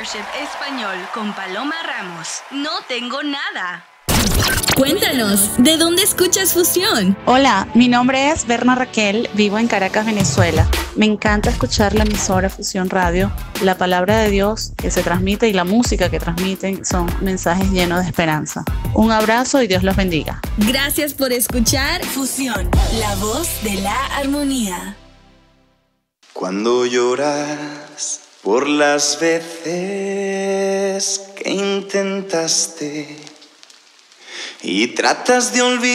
Worship Español con Paloma Ramos. No tengo nada. Cuéntanos, ¿de dónde escuchas Fusión? Hola, mi nombre es Berna Raquel, vivo en Caracas, Venezuela. Me encanta escuchar la emisora Fusión Radio. La palabra de Dios que se transmite y la música que transmiten son mensajes llenos de esperanza. Un abrazo y Dios los bendiga. Gracias por escuchar Fusión, la voz de la armonía. Cuando lloras por las veces que intentaste y tratas de olvidar